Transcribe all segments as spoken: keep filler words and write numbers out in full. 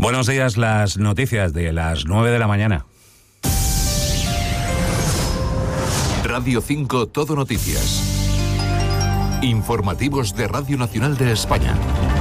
Buenos días, las noticias de las nueve de la mañana. Radio cinco Todo Noticias. Informativos de Radio Nacional de España.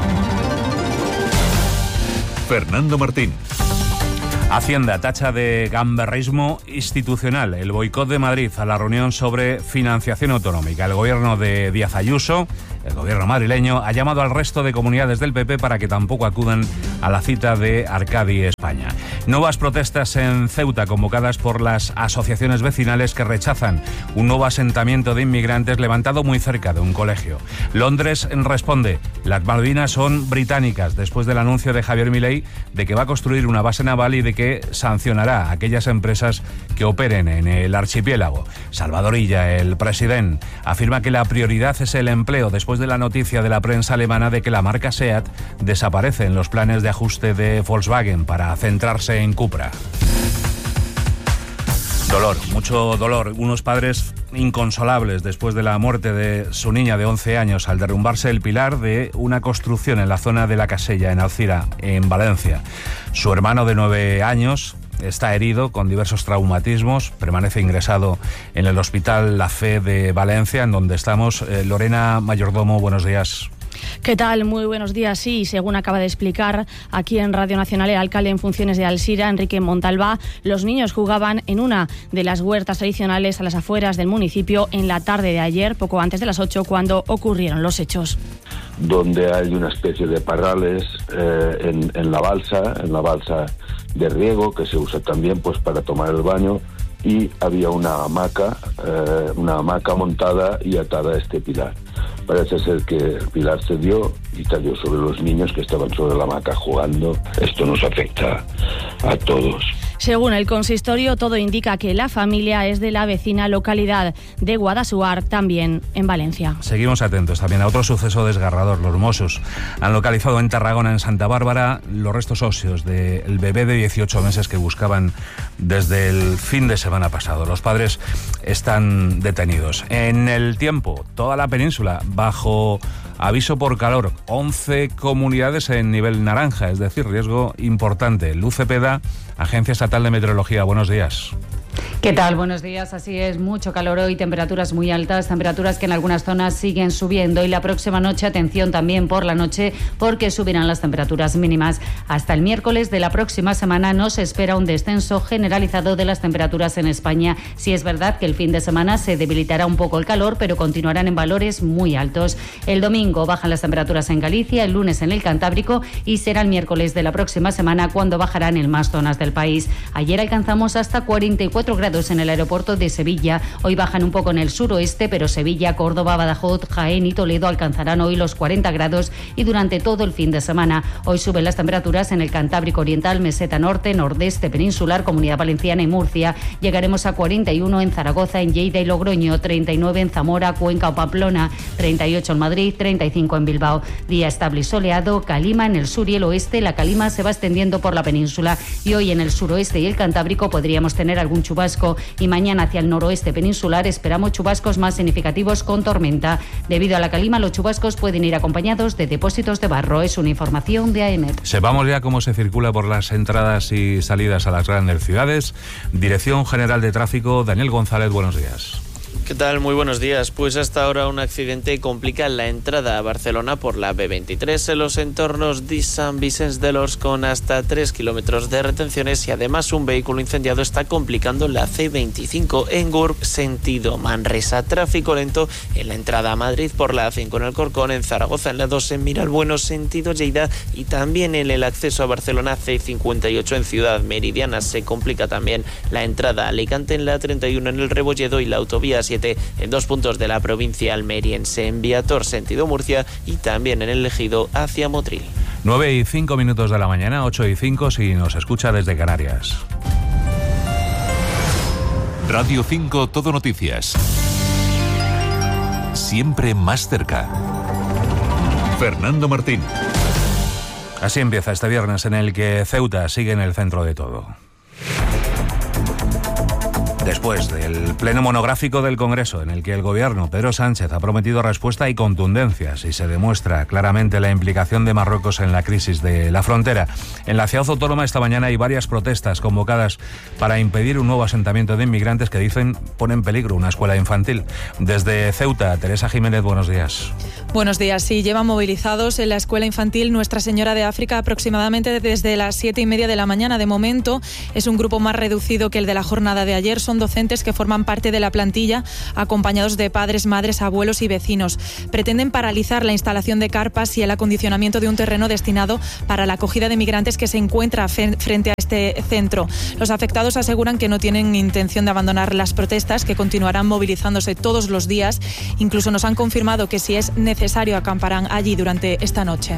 Fernando Martín. Hacienda tacha de gamberrismo institucional el boicot de Madrid a la reunión sobre financiación autonómica. El gobierno de Díaz Ayuso, el gobierno madrileño, ha llamado al resto de comunidades del P P para que tampoco acudan a la cita de Arcadi, España. Nuevas protestas en Ceuta convocadas por las asociaciones vecinales que rechazan un nuevo asentamiento de inmigrantes levantado muy cerca de un colegio. Londres responde: las Malvinas son británicas, después del anuncio de Javier Milei de que va a construir una base naval y de que sancionará a aquellas empresas que operen en el archipiélago. Salvador Illa, el presidente, afirma que la prioridad es el empleo después de la noticia de la prensa alemana de que la marca SEAT desaparece en los planes de ajuste de Volkswagen para centrarse en Cupra. Dolor, mucho dolor. Unos padres inconsolables después de la muerte de su niña de once años al derrumbarse el pilar de una construcción en la zona de La Casella, en Alcira, en Valencia. Su hermano de nueve años está herido con diversos traumatismos, permanece ingresado en el Hospital La Fe de Valencia, en donde estamos. Eh, Lorena Mayordomo, buenos días. ¿Qué tal? Muy buenos días. Sí, según acaba de explicar aquí en Radio Nacional el alcalde en funciones de Alcira, Enrique Montalbá, los niños jugaban en una de las huertas tradicionales a las afueras del municipio en la tarde de ayer, poco antes de las ocho, cuando ocurrieron los hechos. Donde hay una especie de parrales eh, en, en la balsa, en la balsa de riego, que se usa también pues para tomar el baño, y había una hamaca, eh, una hamaca montada y atada a este pilar. Parece ser que el pilar cedió y cayó sobre los niños que estaban sobre la hamaca jugando. Esto nos afecta a todos. Según el consistorio, todo indica que la familia es de la vecina localidad de Guadassuar, también en Valencia. Seguimos atentos también a otro suceso desgarrador. Los Mossos han localizado en Tarragona, en Santa Bárbara, los restos óseos del bebé de dieciocho meses que buscaban desde el fin de semana pasado. Los padres están detenidos. En el tiempo, toda la península bajo aviso por calor. once comunidades en nivel naranja, es decir, riesgo importante. Luz Cepeda, Agencia Estatal de Meteorología, buenos días. ¿Qué tal? Buenos días. Así es, mucho calor hoy, temperaturas muy altas, temperaturas que en algunas zonas siguen subiendo, y la próxima noche, atención también por la noche, porque subirán las temperaturas mínimas. Hasta el miércoles de la próxima semana no se espera un descenso generalizado de las temperaturas en España. Sí es verdad que el fin de semana se debilitará un poco el calor, pero continuarán en valores muy altos. El domingo bajan las temperaturas en Galicia, el lunes en el Cantábrico, y será el miércoles de la próxima semana cuando bajarán en más zonas del país. Ayer alcanzamos hasta cuarenta y cuatro grados en el aeropuerto de Sevilla. Hoy bajan un poco en el suroeste, pero Sevilla, Córdoba, Badajoz, Jaén y Toledo alcanzarán hoy los cuarenta grados y durante todo el fin de semana. Hoy suben las temperaturas en el Cantábrico Oriental, Meseta Norte, Nordeste Peninsular, Comunidad Valenciana y Murcia. Llegaremos a cuarenta y uno en Zaragoza, en Lleida y Logroño, treinta y nueve en Zamora, Cuenca o Pamplona, treinta y ocho en Madrid, treinta y cinco en Bilbao. Día estable y soleado, calima en el sur y el oeste. La calima se va extendiendo por la península y hoy en el suroeste y el Cantábrico podríamos tener algún chubasco, y mañana hacia el noroeste peninsular esperamos chubascos más significativos con tormenta. Debido a la calima, los chubascos pueden ir acompañados de depósitos de barro. Es una información de A E M E T. Sepamos ya cómo se circula por las entradas y salidas a las grandes ciudades. Dirección General de Tráfico, Daniel González, buenos días. ¿Qué tal? Muy buenos días. Pues hasta ahora un accidente complica la entrada a Barcelona por la B veintitrés en los entornos de Sant Vicenç de los con hasta tres kilómetros de retenciones, y además un vehículo incendiado está complicando la C veinticinco en Gurb, sentido Manresa. Tráfico lento en la entrada a Madrid por la A cinco en Alcorcón, en Zaragoza en la dos en Miralbueno, sentido Lleida, y también en el acceso a Barcelona C cincuenta y ocho en Ciudad Meridiana. Se complica también la entrada a Alicante en la treinta y uno en el Rebolledo y la autovía siete en dos puntos de la provincia almeriense, en Viator sentido Murcia, y también en el Ejido hacia Motril. nueve y cinco minutos de la mañana, ocho y cinco si nos escucha desde Canarias. Radio cinco Todo Noticias. Siempre más cerca. Fernando Martín. Así empieza este viernes en el que Ceuta sigue en el centro de todo. después del pleno monográfico del Congreso, en el que el gobierno, Pedro Sánchez, ha prometido respuesta y contundencias, y se demuestra claramente la implicación de Marruecos en la crisis de la frontera. En la ciudad autónoma esta mañana hay varias protestas convocadas para impedir un nuevo asentamiento de inmigrantes que dicen pone en peligro una escuela infantil. Desde Ceuta, Teresa Jiménez, buenos días. Buenos días. Sí, llevan movilizados en la escuela infantil Nuestra Señora de África aproximadamente desde las siete y media de la mañana. De momento es un grupo más reducido que el de la jornada de ayer. Son docentes que forman parte de la plantilla, acompañados de padres, madres, abuelos y vecinos. Pretenden paralizar la instalación de carpas y el acondicionamiento de un terreno destinado para la acogida de migrantes que se encuentra frente a este centro. Los afectados aseguran que no tienen intención de abandonar las protestas, que continuarán movilizándose todos los días. Incluso nos han confirmado que si es necesario acamparán allí durante esta noche.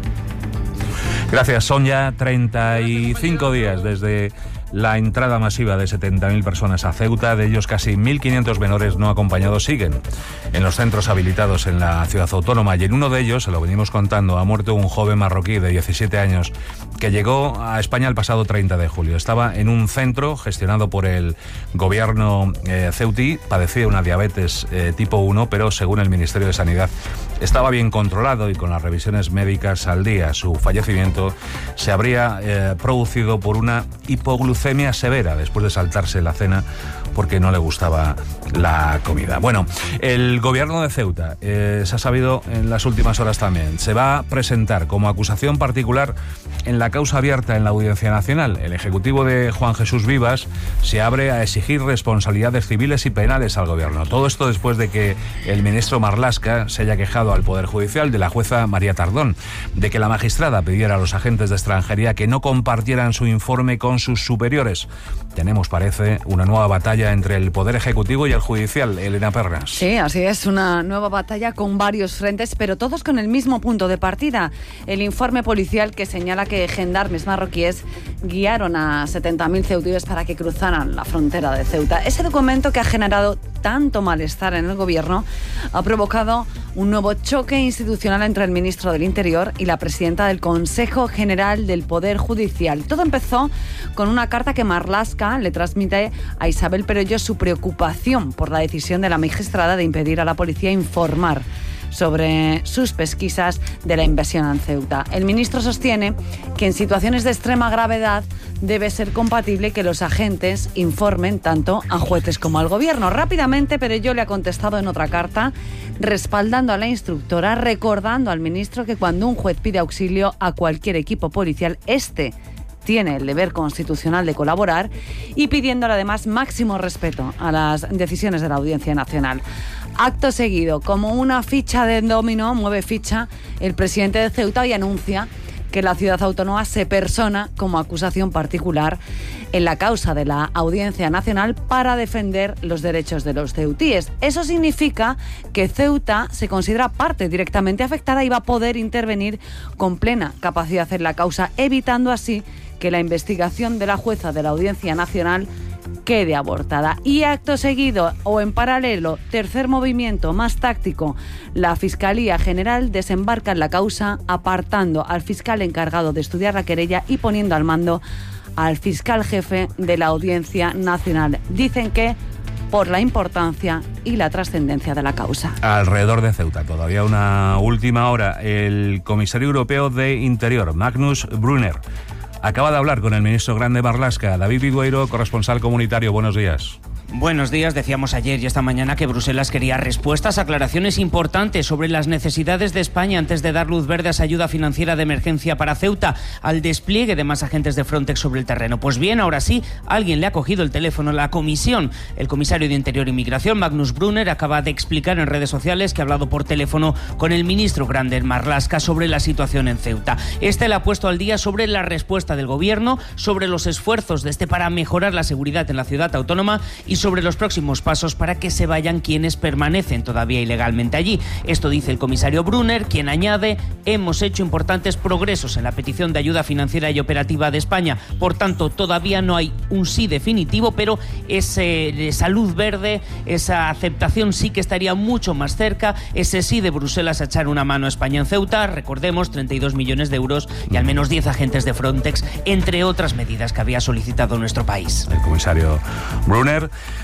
Gracias. Son ya treinta y cinco días desde la entrada masiva de setenta mil personas a Ceuta. De ellos, casi mil quinientos menores no acompañados siguen en los centros habilitados en la ciudad autónoma, y en uno de ellos, se lo venimos contando, ha muerto un joven marroquí de diecisiete años que llegó a España el pasado treinta de julio. Estaba en un centro gestionado por el gobierno eh, ceutí, padecía una diabetes eh, tipo uno, pero según el Ministerio de Sanidad estaba bien controlado y con las revisiones médicas al día. Su fallecimiento se habría eh, producido por una hipoglucemia severa después de saltarse la cena porque no le gustaba la comida. Bueno, el gobierno de Ceuta, eh, se ha sabido en las últimas horas también, se va a presentar como acusación particular en la causa abierta en la Audiencia Nacional. El Ejecutivo de Juan Jesús Vivas se abre a exigir responsabilidades civiles y penales al gobierno. Todo esto después de que el ministro Marlaska se haya quejado al Poder Judicial de la jueza María Tardón, de que la magistrada pidiera a los agentes de extranjería que no compartieran su informe con sus superiores. Tenemos, parece, una nueva batalla entre el Poder Ejecutivo y el Judicial. Elena Pernas. Sí, así es, una nueva batalla con varios frentes, pero todos con el mismo punto de partida. El informe policial que señala que gendarmes marroquíes guiaron a setenta mil ceutíes para que cruzaran la frontera de Ceuta. Ese documento, que ha generado tanto malestar en el gobierno, ha provocado un nuevo choque institucional entre el ministro del Interior y la presidenta del Consejo General del Poder Judicial. Todo empezó con una carta que Marlaska le transmite a Isabel Perello su preocupación por la decisión de la magistrada de impedir a la policía informar sobre sus pesquisas de la invasión en Ceuta. El ministro sostiene que en situaciones de extrema gravedad debe ser compatible que los agentes informen tanto a jueces como al gobierno. Rápidamente, Perello le ha contestado en otra carta, respaldando a la instructora, recordando al ministro que cuando un juez pide auxilio a cualquier equipo policial, este tiene el deber constitucional de colaborar, y pidiéndole además máximo respeto a las decisiones de la Audiencia Nacional. Acto seguido, como una ficha de dominó, mueve ficha el presidente de Ceuta y anuncia que la ciudad autónoma se persona como acusación particular en la causa de la Audiencia Nacional para defender los derechos de los ceutíes. Eso significa que Ceuta se considera parte directamente afectada y va a poder intervenir con plena capacidad en la causa, evitando así que la investigación de la jueza de la Audiencia Nacional quede abortada. Y acto seguido, o en paralelo, tercer movimiento más táctico, la Fiscalía General desembarca en la causa, apartando al fiscal encargado de estudiar la querella y poniendo al mando al fiscal jefe de la Audiencia Nacional. Dicen que por la importancia y la trascendencia de la causa. Alrededor de Ceuta, todavía una última hora, el comisario europeo de Interior, Magnus Brunner, acaba de hablar con el ministro grande Marlaska. David Vidueiro, corresponsal comunitario, buenos días. Buenos días. Decíamos ayer y esta mañana que Bruselas quería respuestas, aclaraciones importantes sobre las necesidades de España antes de dar luz verde a esa ayuda financiera de emergencia para Ceuta, al despliegue de más agentes de Frontex sobre el terreno. Pues bien, ahora sí, alguien le ha cogido el teléfono a la Comisión. El comisario de Interior y Migración, Magnus Brunner, acaba de explicar en redes sociales que ha hablado por teléfono con el ministro grande Marlaska sobre la situación en Ceuta. Este le ha puesto al día sobre la respuesta del gobierno, sobre los esfuerzos de este para mejorar la seguridad en la ciudad autónoma y sobre los próximos pasos para que se vayan quienes permanecen todavía ilegalmente allí. Esto dice el comisario Brunner, quien añade: hemos hecho importantes progresos en la petición de ayuda financiera y operativa de España. Por tanto, todavía no hay un sí definitivo, pero ese, esa luz verde, esa aceptación sí que estaría mucho más cerca, ese sí de Bruselas a echar una mano a España en Ceuta. Recordemos, treinta y dos millones de euros y al menos diez agentes de Frontex, entre otras medidas que había solicitado nuestro país. El comisario Brunner.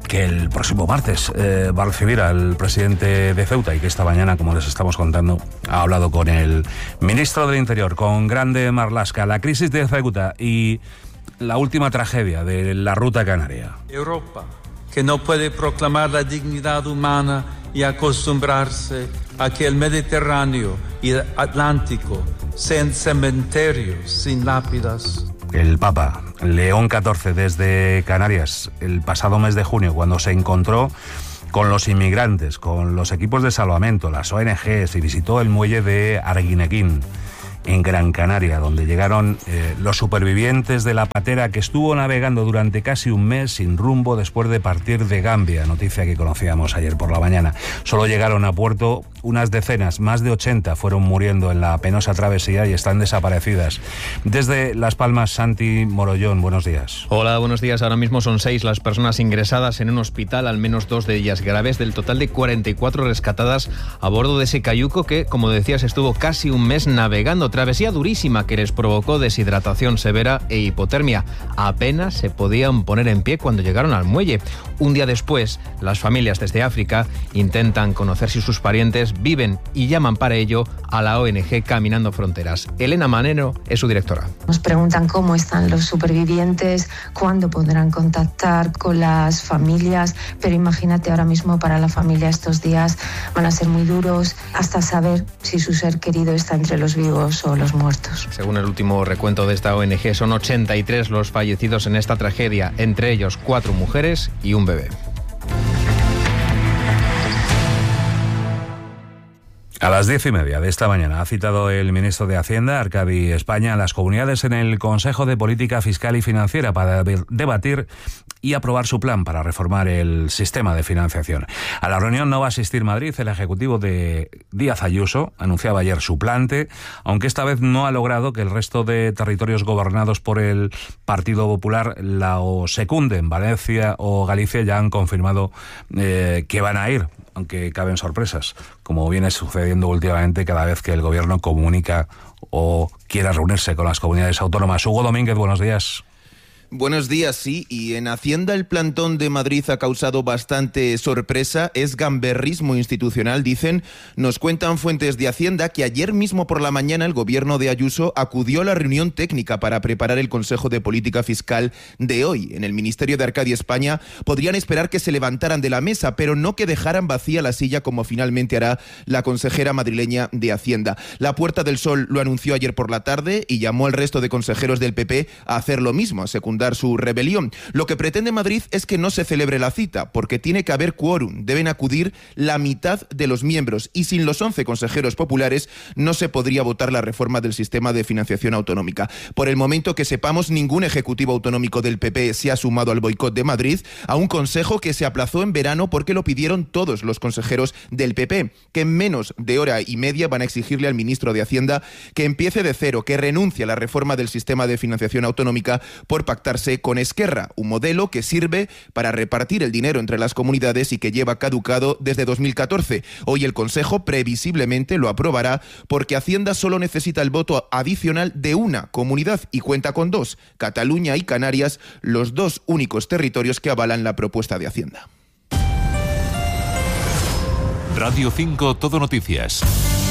que el próximo martes eh, va a recibir al presidente de Ceuta y que esta mañana, como les estamos contando, ha hablado con el ministro del Interior, con Grande Marlaska. La crisis de Ceuta y la última tragedia de la ruta canaria. Europa, que no puede proclamar la dignidad humana y acostumbrarse a que el Mediterráneo y el Atlántico sean cementerios sin lápidas. El Papa León catorce desde Canarias el pasado mes de junio, cuando se encontró con los inmigrantes, con los equipos de salvamento, las O N Ges, y visitó el muelle de Arguineguín, en Gran Canaria, donde llegaron eh, los supervivientes de la patera que estuvo navegando durante casi un mes sin rumbo después de partir de Gambia, noticia que conocíamos ayer por la mañana. Solo llegaron a puerto unas decenas, más de ochenta fueron muriendo en la penosa travesía y están desaparecidas. Desde Las Palmas, Santi Morollón, buenos días. Hola, buenos días. Ahora mismo son seis las personas ingresadas en un hospital, al menos dos de ellas graves, del total de cuarenta y cuatro rescatadas a bordo de ese cayuco que, como decías, estuvo casi un mes navegando. Travesía durísima que les provocó deshidratación severa e hipotermia. Apenas se podían poner en pie cuando llegaron al muelle. Un día después, las familias desde África intentan conocer si sus parientes viven y llaman para ello a la O N G Caminando Fronteras. Elena Manero es su directora. Nos preguntan cómo están los supervivientes, cuándo podrán contactar con las familias, pero imagínate ahora mismo para la familia estos días van a ser muy duros hasta saber si su ser querido está entre los vivos o los muertos. Según el último recuento de esta O N G, son ochenta y tres los fallecidos en esta tragedia, entre ellos cuatro mujeres y un bebé. A las diez y media de esta mañana ha citado el ministro de Hacienda, Arcadi España, a las comunidades en el Consejo de Política Fiscal y Financiera para debatir y aprobar su plan para reformar el sistema de financiación. A la reunión no va a asistir Madrid. El ejecutivo de Díaz Ayuso anunciaba ayer su plante, aunque esta vez no ha logrado que el resto de territorios gobernados por el Partido Popular la o secunden. Valencia o Galicia ya han confirmado eh, que van a ir, aunque caben sorpresas, como viene sucediendo últimamente cada vez que el gobierno comunica o quiera reunirse con las comunidades autónomas. Hugo Domínguez, buenos días. Buenos días, sí, y en Hacienda el plantón de Madrid ha causado bastante sorpresa, es gamberrismo institucional, dicen. Nos cuentan fuentes de Hacienda que ayer mismo por la mañana el gobierno de Ayuso acudió a la reunión técnica para preparar el Consejo de Política Fiscal de hoy. En el Ministerio de Arcadi España podrían esperar que se levantaran de la mesa, pero no que dejaran vacía la silla como finalmente hará la consejera madrileña de Hacienda. La Puerta del Sol lo anunció ayer por la tarde y llamó al resto de consejeros del P P a hacer lo mismo, a secundar su rebelión. Lo que pretende Madrid es que no se celebre la cita, porque tiene que haber quórum. Deben acudir la mitad de los miembros y sin los once consejeros populares no se podría votar la reforma del sistema de financiación autonómica. Por el momento que sepamos, ningún ejecutivo autonómico del P P se ha sumado al boicot de Madrid, a un consejo que se aplazó en verano porque lo pidieron todos los consejeros del P P, que en menos de hora y media van a exigirle al ministro de Hacienda que empiece de cero, que renuncie a la reforma del sistema de financiación autonómica por pactar con Esquerra, un modelo que sirve para repartir el dinero entre las comunidades y que lleva caducado desde dos mil catorce. Hoy el Consejo previsiblemente lo aprobará porque Hacienda solo necesita el voto adicional de una comunidad y cuenta con dos, Cataluña y Canarias, los dos únicos territorios que avalan la propuesta de Hacienda. Radio cinco Todo Noticias.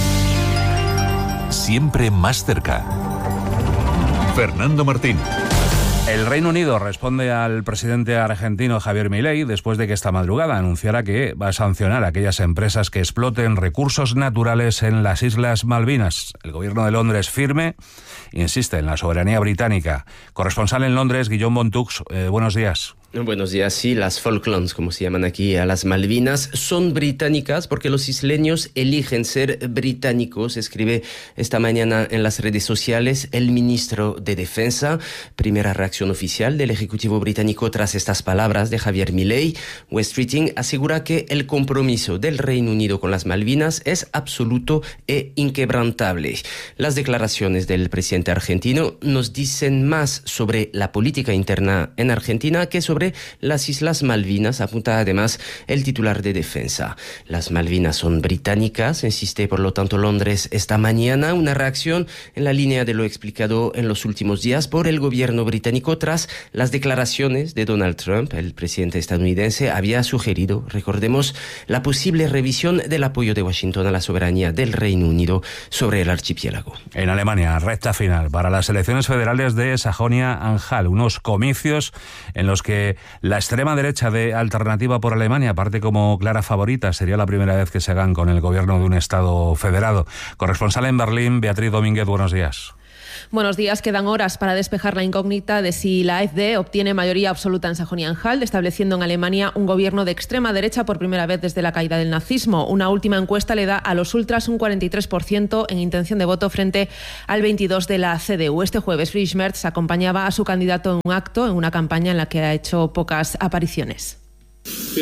Siempre más cerca. Fernando Martín. El Reino Unido responde al presidente argentino Javier Milei después de que esta madrugada anunciara que va a sancionar a aquellas empresas que exploten recursos naturales en las Islas Malvinas. El gobierno de Londres firme insiste en la soberanía británica. Corresponsal en Londres, Guillaume Montux, eh, buenos días. Buenos días. Sí, las Falklands, como se llaman aquí, a las Malvinas, son británicas porque los isleños eligen ser británicos, escribe esta mañana en las redes sociales el ministro de Defensa. Primera reacción oficial del Ejecutivo británico tras estas palabras de Javier Milei. West Streeting asegura que el compromiso del Reino Unido con las Malvinas es absoluto e inquebrantable. Las declaraciones del presidente argentino nos dicen más sobre la política interna en Argentina que sobre sobre las Islas Malvinas, apunta además el titular de Defensa. Las Malvinas son británicas, insiste por lo tanto Londres esta mañana, una reacción en la línea de lo explicado en los últimos días por el gobierno británico tras las declaraciones de Donald Trump. El presidente estadounidense había sugerido, recordemos, la posible revisión del apoyo de Washington a la soberanía del Reino Unido sobre el archipiélago. En Alemania, recta final para las elecciones federales de Sajonia-Anhalt, unos comicios en los que la extrema derecha de Alternativa por Alemania parte como clara favorita. Sería la primera vez que se hagan con el gobierno de un Estado federado. Corresponsal en Berlín, Beatriz Domínguez, buenos días. Buenos días. Quedan horas para despejar la incógnita de si la AfD obtiene mayoría absoluta en Sajonia-Anhalt, estableciendo en Alemania un gobierno de extrema derecha por primera vez desde la caída del nazismo. Una última encuesta le da a los ultras un cuarenta y tres por ciento en intención de voto frente al veintidós por ciento de la C D U. Este jueves, Friedrich Merz acompañaba a su candidato en un acto, en una campaña en la que ha hecho pocas apariciones. Y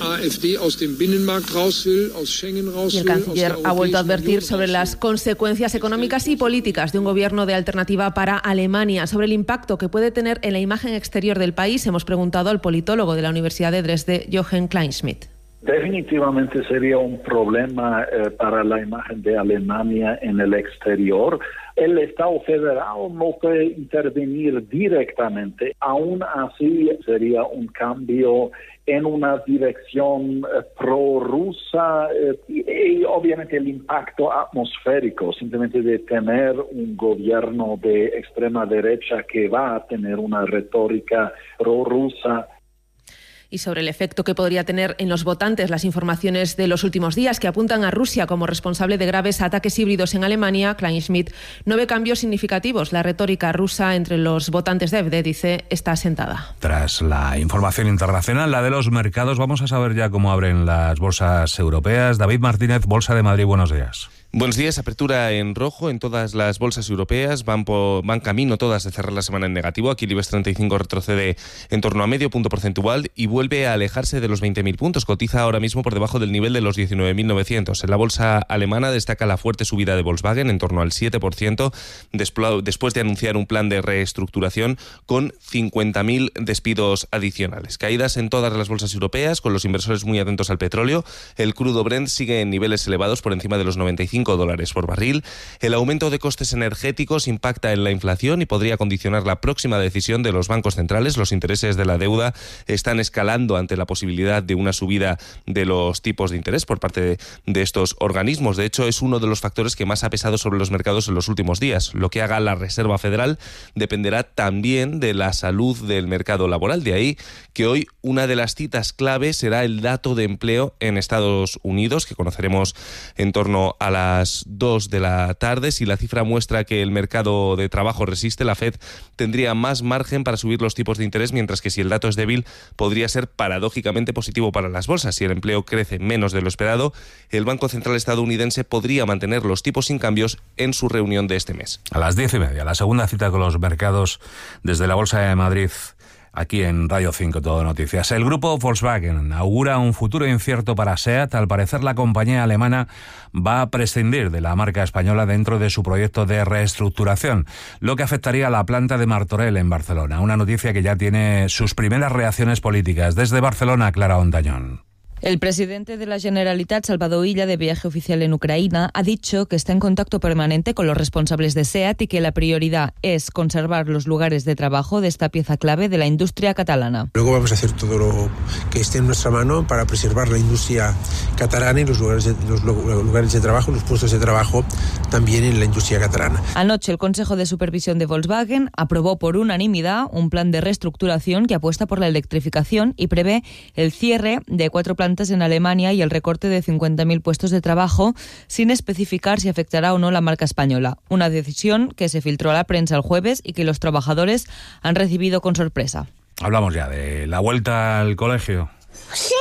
el canciller ha vuelto a advertir sobre las consecuencias económicas y políticas de un gobierno de alternativa para Alemania. Sobre el impacto que puede tener en la imagen exterior del país, hemos preguntado al politólogo de la Universidad de Dresde, Jochen Kleinschmidt. Definitivamente sería un problema eh, para la imagen de Alemania en el exterior. El Estado federal no puede intervenir directamente. Aún así, sería un cambio en una dirección eh, prorrusa eh, y, y obviamente el impacto atmosférico, simplemente de tener un gobierno de extrema derecha que va a tener una retórica prorrusa. Y sobre el efecto que podría tener en los votantes las informaciones de los últimos días que apuntan a Rusia como responsable de graves ataques híbridos en Alemania, Kleinschmidt no ve cambios significativos. La retórica rusa entre los votantes de AfD, dice, está asentada. Tras la información internacional, la de los mercados, vamos a saber ya cómo abren las bolsas europeas. David Martínez, Bolsa de Madrid, buenos días. Buenos días. Apertura en rojo en todas las bolsas europeas. Van, por, van camino todas de cerrar la semana en negativo. Aquí el IBEX treinta y cinco retrocede en torno a medio punto porcentual y vuelve a alejarse de los veinte mil puntos. Cotiza ahora mismo por debajo del nivel de los diecinueve mil novecientos. En la bolsa alemana destaca la fuerte subida de Volkswagen en torno al siete por ciento después de anunciar un plan de reestructuración con cincuenta mil despidos adicionales. Caídas en todas las bolsas europeas, con los inversores muy atentos al petróleo. El crudo Brent sigue en niveles elevados por encima de los noventa y cinco dólares por barril. El aumento de costes energéticos impacta en la inflación y podría condicionar la próxima decisión de los bancos centrales. Los intereses de la deuda están escalando ante la posibilidad de una subida de los tipos de interés por parte de, de estos organismos. De hecho, es uno de los factores que más ha pesado sobre los mercados en los últimos días. Lo que haga la Reserva Federal dependerá también de la salud del mercado laboral. De ahí que hoy una de las citas clave será el dato de empleo en Estados Unidos, que conoceremos en torno a la las dos de la tarde. Si la cifra muestra que el mercado de trabajo resiste, la Fed tendría más margen para subir los tipos de interés, mientras que si el dato es débil, podría ser paradójicamente positivo para las bolsas. Si el empleo crece menos de lo esperado, el Banco Central estadounidense podría mantener los tipos sin cambios en su reunión de este mes. A las diez y media, la segunda cita con los mercados desde la Bolsa de Madrid. Aquí en Radio cinco Todo Noticias. El grupo Volkswagen augura un futuro incierto para SEAT. Al parecer, la compañía alemana va a prescindir de la marca española dentro de su proyecto de reestructuración, lo que afectaría a la planta de Martorell en Barcelona. Una noticia que ya tiene sus primeras reacciones políticas. Desde Barcelona, Clara Ontañón. El presidente de la Generalitat, Salvador Illa, de viaje oficial en Ucrania, ha dicho que está en contacto permanente con los responsables de SEAT y que la prioridad es conservar los lugares de trabajo de esta pieza clave de la industria catalana. Luego vamos a hacer todo lo que esté en nuestra mano para preservar la industria catalana y los lugares de, los lugares de trabajo, los puestos de trabajo también en la industria catalana. Anoche el Consejo de Supervisión de Volkswagen aprobó por unanimidad un plan de reestructuración que apuesta por la electrificación y prevé el cierre de cuatro plantas en Alemania y el recorte de cincuenta mil puestos de trabajo, sin especificar si afectará o no la marca española. Una decisión que se filtró a la prensa el jueves y que los trabajadores han recibido con sorpresa. Hablamos ya de la vuelta al colegio. Sí,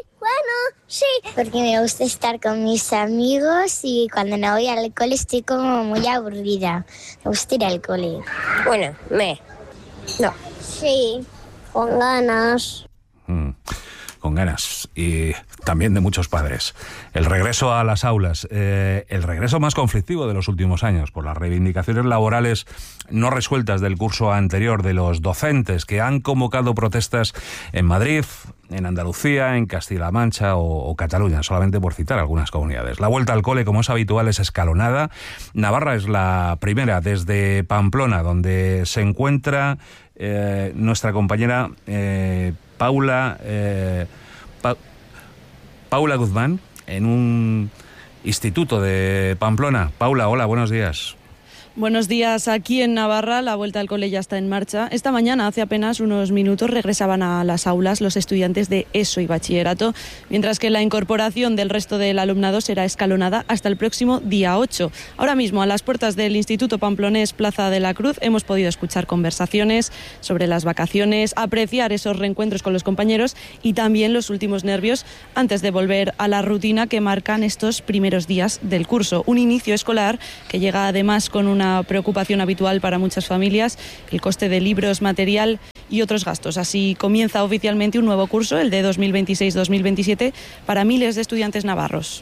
bueno, sí. Porque me gusta estar con mis amigos y cuando no voy al cole estoy como muy aburrida. Me gusta ir al cole. Bueno, me. No. Sí, con ganas. Mm. con ganas, y también de muchos padres. El regreso a las aulas, eh, el regreso más conflictivo de los últimos años, por las reivindicaciones laborales no resueltas del curso anterior de los docentes, que han convocado protestas en Madrid, en Andalucía, en Castilla-La Mancha o, o Cataluña, solamente por citar algunas comunidades. La vuelta al cole, como es habitual, es escalonada. Navarra es la primera, desde Pamplona, donde se encuentra eh, nuestra compañera eh, Paula, eh, pa Paula Guzmán, en un instituto de Pamplona. Paula, hola, buenos días. Buenos días. Aquí en Navarra la vuelta al cole ya está en marcha. Esta mañana, hace apenas unos minutos, regresaban a las aulas los estudiantes de ESO y bachillerato, mientras que la incorporación del resto del alumnado será escalonada hasta el próximo día ocho. Ahora mismo, a las puertas del Instituto Pamplonés Plaza de la Cruz, hemos podido escuchar conversaciones sobre las vacaciones, apreciar esos reencuentros con los compañeros y también los últimos nervios antes de volver a la rutina que marcan estos primeros días del curso. Un inicio escolar que llega además con una preocupación habitual para muchas familias, el coste de libros, material y otros gastos. Así comienza oficialmente un nuevo curso, el de dos mil veintiséis dos mil veintisiete, para miles de estudiantes navarros.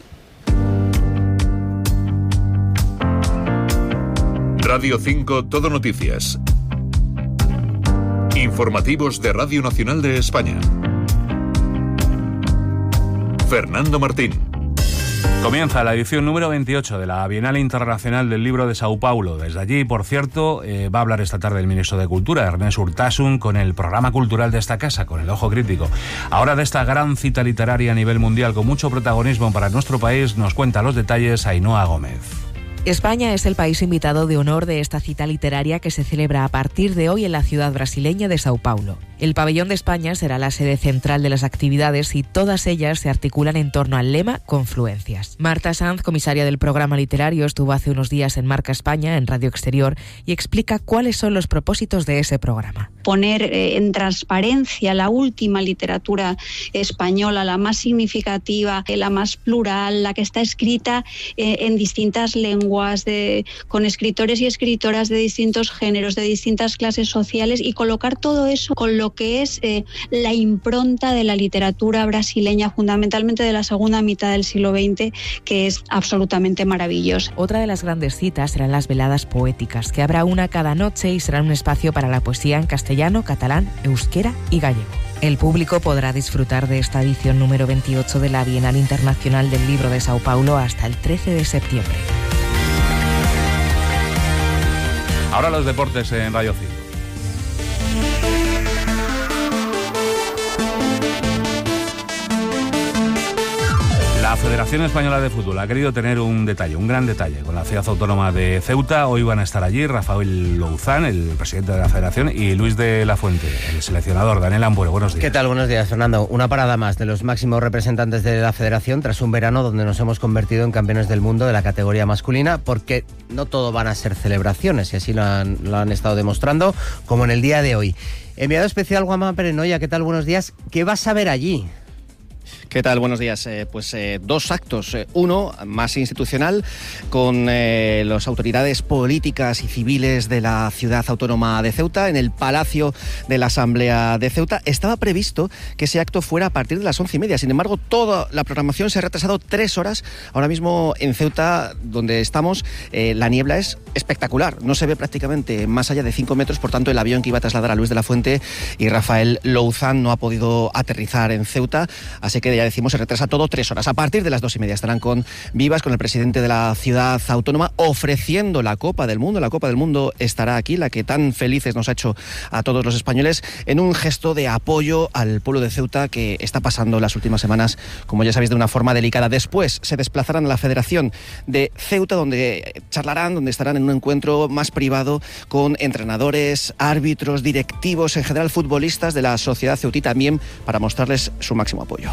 Radio cinco Todo Noticias. Informativos de Radio Nacional de España. Fernando Martín. Comienza la edición número veintiocho de la Bienal Internacional del Libro de Sao Paulo. Desde allí, por cierto, eh, va a hablar esta tarde el ministro de Cultura, Ernest Urtasun, con el programa cultural de esta casa, con el Ojo Crítico. Ahora, de esta gran cita literaria a nivel mundial con mucho protagonismo para nuestro país, nos cuenta los detalles Ainhoa Gómez. España es el país invitado de honor de esta cita literaria que se celebra a partir de hoy en la ciudad brasileña de Sao Paulo. El pabellón de España será la sede central de las actividades y todas ellas se articulan en torno al lema Confluencias. Marta Sanz, comisaria del programa literario, estuvo hace unos días en Marca España, en Radio Exterior, y explica cuáles son los propósitos de ese programa. Poner eh, en transparencia la última literatura española, la más significativa, eh, la más plural, la que está escrita eh, en distintas lenguas, de, con escritores y escritoras de distintos géneros, de distintas clases sociales, y colocar todo eso con lo que es eh, la impronta de la literatura brasileña, fundamentalmente de la segunda mitad del siglo veinte, que es absolutamente maravillosa. Otra de las grandes citas serán las veladas poéticas, que habrá una cada noche y serán un espacio para la poesía en castellano, catalán, euskera y gallego. El público podrá disfrutar de esta edición número veintiocho de la Bienal Internacional del Libro de Sao Paulo hasta el trece de septiembre. Ahora los deportes en Radio cinco. La Federación Española de Fútbol ha querido tener un detalle, un gran detalle, con la ciudad autónoma de Ceuta. Hoy van a estar allí Rafael Louzán, el presidente de la Federación, y Luis de la Fuente, el seleccionador. Daniel Ampuero, buenos días. ¿Qué tal? Buenos días, Fernando. Una parada más de los máximos representantes de la Federación tras un verano donde nos hemos convertido en campeones del mundo de la categoría masculina, porque no todo van a ser celebraciones, y así lo han, lo han estado demostrando, como en el día de hoy. Enviado especial Juanma Perenoya, ¿qué tal? Buenos días. ¿Qué vas a ver allí? ¿Qué tal? Buenos días. Eh, pues eh, dos actos. Eh, uno, más institucional, con eh, las autoridades políticas y civiles de la ciudad autónoma de Ceuta, en el Palacio de la Asamblea de Ceuta. Estaba previsto que ese acto fuera a partir de las once y media. Sin embargo, toda la programación se ha retrasado tres horas. Ahora mismo en Ceuta, donde estamos, eh, la niebla es espectacular. No se ve prácticamente más allá de cinco metros. Por tanto, el avión que iba a trasladar a Luis de la Fuente y Rafael Louzán no ha podido aterrizar en Ceuta. Así que ya decimos, se retrasa todo tres horas. A partir de las dos y media estarán con Vivas, con el presidente de la ciudad autónoma, ofreciendo la Copa del Mundo. La Copa del Mundo estará aquí, la que tan felices nos ha hecho a todos los españoles, en un gesto de apoyo al pueblo de Ceuta, que está pasando las últimas semanas, como ya sabéis, de una forma delicada. Después se desplazarán a la Federación de Ceuta, donde charlarán, donde estarán en un encuentro más privado con entrenadores, árbitros, directivos, en general futbolistas de la sociedad ceutí, también para mostrarles su máximo apoyo.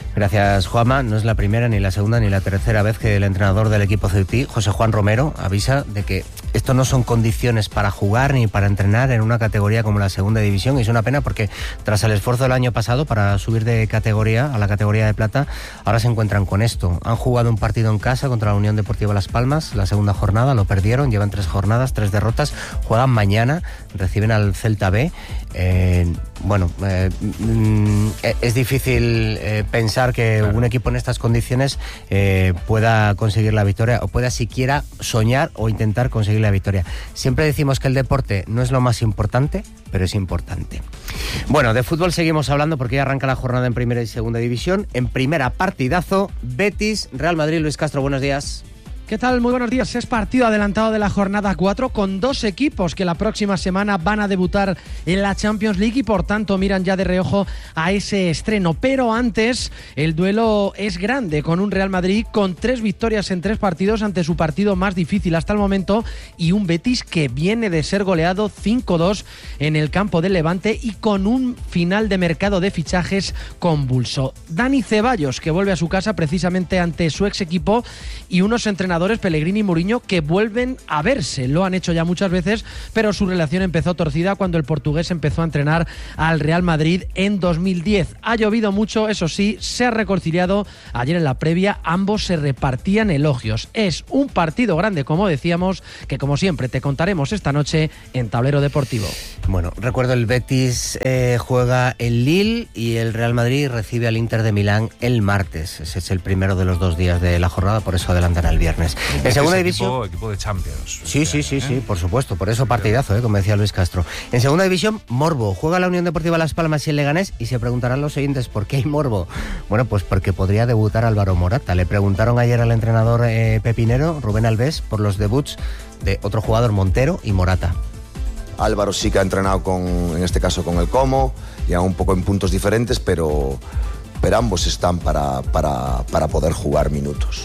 Gracias, Juanma. No es la primera, ni la segunda, ni la tercera vez que el entrenador del equipo ceutí, José Juan Romero, avisa de que esto no son condiciones para jugar ni para entrenar en una categoría como la segunda división, y es una pena porque tras el esfuerzo del año pasado para subir de categoría a la categoría de plata, ahora se encuentran con esto. Han jugado un partido en casa contra la Unión Deportiva Las Palmas, la segunda jornada, lo perdieron, llevan tres jornadas, tres derrotas, juegan mañana, reciben al Celta B. Eh, bueno, eh, mm, es difícil eh, pensar que claro. un equipo en estas condiciones eh, pueda conseguir la victoria o pueda siquiera soñar o intentar conseguir la victoria. Siempre decimos que el deporte no es lo más importante, pero es importante. Bueno, de fútbol seguimos hablando porque ya arranca la jornada en primera y segunda división. En primera, partidazo, Betis, Real Madrid. Luis Castro, buenos días. ¿Qué tal? Muy buenos días. Es partido adelantado de la jornada cuatro con dos equipos que la próxima semana van a debutar en la Champions League y por tanto miran ya de reojo a ese estreno. Pero antes el duelo es grande con un Real Madrid con tres victorias en tres partidos ante su partido más difícil hasta el momento y un Betis que viene de ser goleado cinco dos en el campo del Levante y con un final de mercado de fichajes convulso. Dani Ceballos, que vuelve a su casa precisamente ante su ex equipo, y unos entrenadores Pellegrini y Mourinho que vuelven a verse. Lo han hecho ya muchas veces, pero su relación empezó torcida cuando el portugués empezó a entrenar al Real Madrid en dos mil diez. Ha llovido mucho, eso sí, se ha reconciliado. Ayer en la previa ambos se repartían elogios. Es un partido grande, como decíamos, que como siempre te contaremos esta noche en Tablero Deportivo. Bueno, recuerdo el Betis eh, juega el Lille y el Real Madrid recibe al Inter de Milán el martes. Ese es el primero de los dos días de la jornada, por eso adelantan al viernes. En segunda división, equipo, equipo de Champions. Sí, sí, sí, sí, por supuesto, por eso partidazo, eh, como decía Luis Castro. En segunda división, morbo. Juega la Unión Deportiva Las Palmas y el Leganés y se preguntarán los oyentes ¿por qué hay morbo? Bueno, pues porque podría debutar Álvaro Morata. Le preguntaron ayer al entrenador eh, pepinero, Rubén Alves, por los debuts de otro jugador, Montero y Morata. Álvaro sí que ha entrenado con, en este caso con el Como, ya un poco en puntos diferentes, pero, pero ambos están para, para, para poder jugar minutos.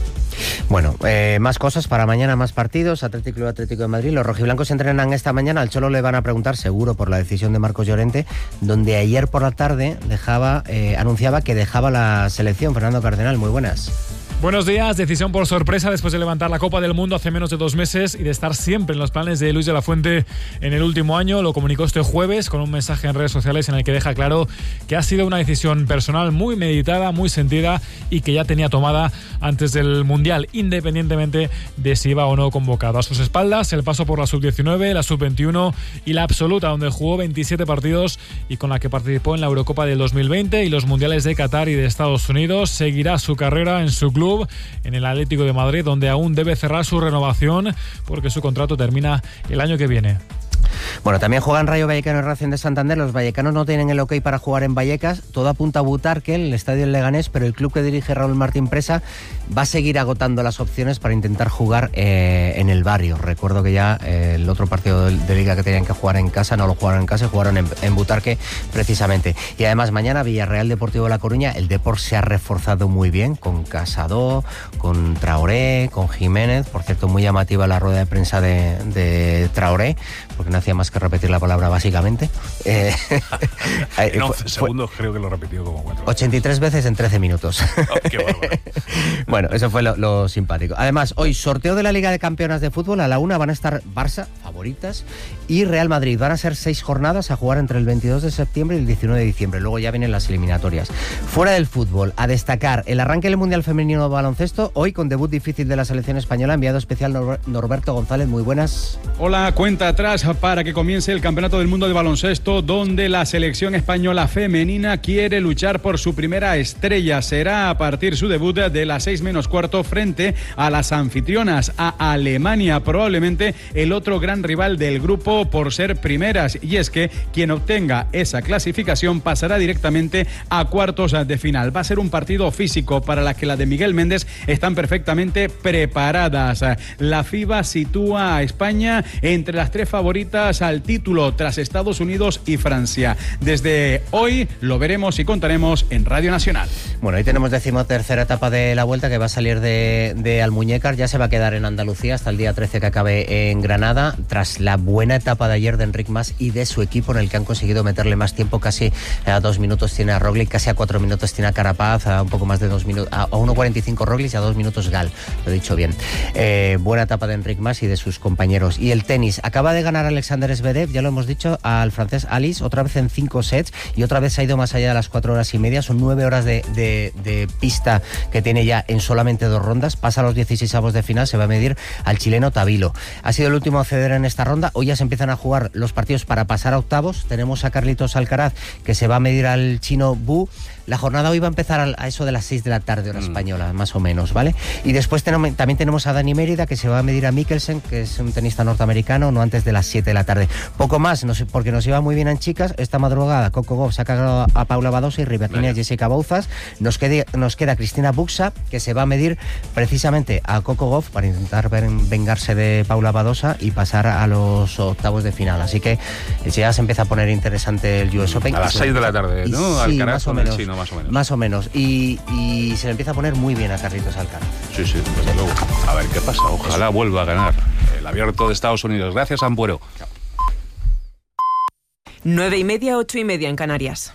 Bueno, eh, más cosas para mañana, más partidos. Atlético Club Atlético de Madrid. Los rojiblancos entrenan esta mañana. Al Cholo le van a preguntar seguro por la decisión de Marcos Llorente, donde ayer por la tarde dejaba, eh, anunciaba que dejaba la selección. Fernando Cardenal, muy buenas. Buenos días, decisión por sorpresa después de levantar la Copa del Mundo hace menos de dos meses y de estar siempre en los planes de Luis de la Fuente en el último año. Lo comunicó este jueves con un mensaje en redes sociales en el que deja claro que ha sido una decisión personal muy meditada, muy sentida y que ya tenía tomada antes del Mundial, independientemente de si iba o no convocado. A sus espaldas el paso por la sub diecinueve, la sub veintiuno y la absoluta, donde jugó veintisiete partidos y con la que participó en la Eurocopa del dos mil veinte y los Mundiales de Qatar y de Estados Unidos. Seguirá su carrera en su club, en el Atlético de Madrid, donde aún debe cerrar su renovación porque su contrato termina el año que viene. Bueno, también juegan Rayo Vallecano y Racing de Santander. Los vallecanos no tienen el ok para jugar en Vallecas. Todo apunta a Butarque, el estadio del Leganés, pero el club que dirige Raúl Martín Presa va a seguir agotando las opciones para intentar jugar eh, en el barrio. Recuerdo que ya eh, el otro partido de, de Liga que tenían que jugar en casa, no lo jugaron en casa, jugaron en, en Butarque precisamente. Y además mañana Villarreal Deportivo de La Coruña. El Depor se ha reforzado muy bien con Casado, con Traoré, con Jiménez. Por cierto, muy llamativa la rueda de prensa de, de Traoré, porque no hacía más que repetir la palabra básicamente. Eh, en once segundos creo que lo repitió como cuatro. ochenta y tres veces en trece minutos. Oh, qué bárbaro. Bueno, eso fue lo, lo simpático. Además, hoy sorteo de la Liga de Campeonas de Fútbol. A la una van a estar Barça, favoritas, y Real Madrid. Van a ser seis jornadas a jugar entre el veintidós de septiembre y el diecinueve de diciembre. Luego ya vienen las eliminatorias. Fuera del fútbol, a destacar el arranque del Mundial Femenino de Baloncesto. Hoy con debut difícil de la selección española. Enviado especial Nor- Norberto González. Muy buenas. Hola, cuenta atrás para que comience el Campeonato del Mundo de Baloncesto, donde la selección española femenina quiere luchar por su primera estrella. Será a partir su debut de las seis menos cuarto frente a las anfitrionas, a Alemania, probablemente el otro gran rival del grupo por ser primeras. Y es que quien obtenga esa clasificación pasará directamente a cuartos de final. Va a ser un partido físico para la que la de Miguel Méndez están perfectamente preparadas. La FIBA sitúa a España entre las tres favoritas al al título tras Estados Unidos y Francia. Desde hoy lo veremos y contaremos en Radio Nacional. Bueno, hoy tenemos decimotercera etapa de la Vuelta que va a salir de, de Almuñécar, ya se va a quedar en Andalucía hasta el día trece que acabe en Granada, tras la buena etapa de ayer de Enric Mas y de su equipo, en el que han conseguido meterle más tiempo, casi a dos minutos tiene a Roglic, casi a cuatro minutos tiene a Carapaz, a un poco más de dos minutos, a uno cuarenta y cinco Roglic y a dos minutos Gal, lo he dicho bien. Eh, buena etapa de Enric Mas y de sus compañeros. Y el tenis, acaba de ganar Alexander Zverev, ya lo hemos dicho, al francés Alice, otra vez en cinco sets y otra vez se ha ido más allá de las cuatro horas y media, son nueve horas de, de, de pista que tiene ya en solamente dos rondas, pasa a los dieciseisavos de final, se va a medir al chileno Tabilo. Ha sido el último a ceder en esta ronda, hoy ya se empiezan a jugar los partidos para pasar a octavos, tenemos a Carlitos Alcaraz que se va a medir al chino Bu. La jornada hoy va a empezar a eso de las seis de la tarde, hora mm. española, más o menos, ¿vale? Y después tenemos, también tenemos a Dani Mérida, que se va a medir a Mikkelsen, que es un tenista norteamericano, no antes de las siete de la tarde. Poco más, no sé, porque nos iba muy bien en chicas. Esta madrugada Coco Gauff se ha cargado a Paula Badosa y Rivaquina a Jessica Bouzas. Nos, quede, nos queda Cristina Buxa, que se va a medir precisamente a Coco Gauff para intentar vengarse de Paula Badosa y pasar a los octavos de final. Así que ya se empieza a poner interesante el U S Open. A las seis de la tarde, ¿no? Sí, Alcaraz más o con menos. el chino. Más o menos. Más o menos. Y, y se le empieza a poner muy bien a Carlitos Alcaraz. Sí, sí, desde luego. A ver qué pasa. Ojalá vuelva a ganar el Abierto de Estados Unidos. Gracias, Ampuero. Chao. Nueve y media, ocho y media en Canarias.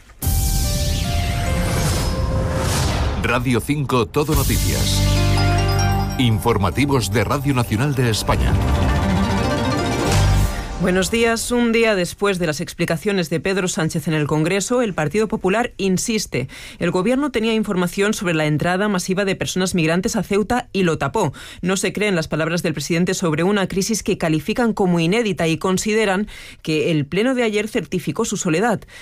Radio cinco Todo Noticias. Informativos de Radio Nacional de España. Buenos días. Un día después de las explicaciones de Pedro Sánchez en el Congreso, el Partido Popular insiste. El Gobierno tenía información sobre la entrada masiva de personas migrantes a Ceuta y lo tapó. No se creen las palabras del presidente sobre una crisis que califican como inédita y consideran que el pleno de ayer certificó su soledad.